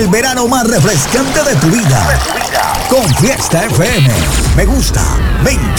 verano más refrescante de tu vida. Con Fiesta FM. Me gusta, me encanta.